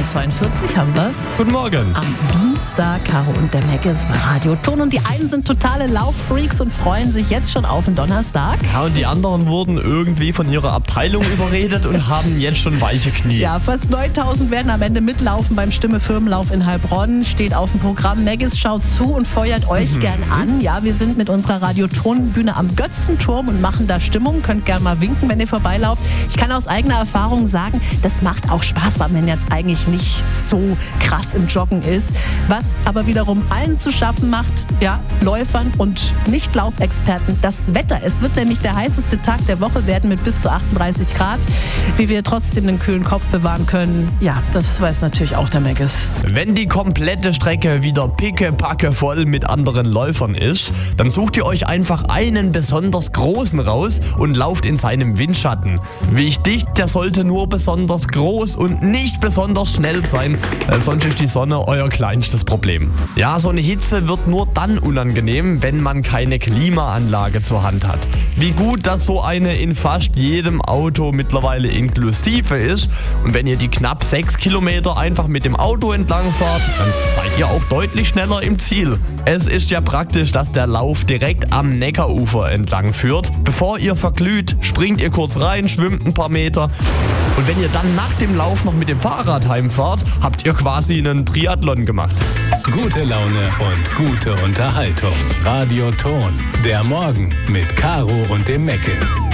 8.42 Uhr haben wir's. Guten Morgen. Am Dienstag, Caro und der Mac ist bei Radio Ton. Und die einen sind totale Lauffreaks und freuen sich jetzt schon auf den Donnerstag. Ja, und die anderen wurden irgendwie von ihrer Abteilung überredet und haben jetzt schon weiche Knie. Ja, fast 9.000 werden am Ende mitlaufen beim Stimme-Firmenlauf in Heilbronn. Steht auf dem Programm. Maggis schaut zu und feuert euch gern an. Ja, wir sind mit unserer Radio-Ton-Bühne am Götzenturm und machen da Stimmung. Könnt gerne mal winken, wenn ihr vorbeilauft. Ich kann aus eigener Erfahrung sagen, das macht auch Spaß, weil man jetzt eigentlich nicht so krass im Joggen ist. Was aber wiederum allen zu schaffen macht, ja, Läufern und Nicht-Laufexperten, das Wetter. Es wird nämlich der heißeste Tag der Woche werden mit bis zu 38 Grad. Wie wir trotzdem den kühlen Kopf bewahren können, ja, das weiß natürlich auch der Maggis. Wenn die komplette Strecke wieder picke-packe voll mit anderen Läufern ist, dann sucht ihr euch einfach einen besonders großen raus und lauft in seinem Windschatten. Wichtig, der sollte nur besonders groß und nicht besonders schnell sein, sonst ist die Sonne euer kleinstes Problem. Ja, so eine Hitze wird nur dann unangenehm, wenn man keine Klimaanlage zur Hand hat. Wie gut, dass so eine in fast jedem Auto mittlerweile inklusive ist und wenn ihr die knapp 6 Kilometer einfach mit dem Auto entlang fahrt, dann seid ihr auch deutlich schneller im Ziel. Es ist ja praktisch, dass der Lauf direkt am Neckarufer entlang führt. Bevor ihr verglüht, springt ihr kurz rein, schwimmt ein paar Meter und wenn ihr dann nach dem Lauf noch mit dem Fahrrad heimfahrt, habt ihr quasi einen Triathlon gemacht. Gute Laune und gute Unterhaltung. Radio Ton. Der Morgen mit Caro und dem Maggis.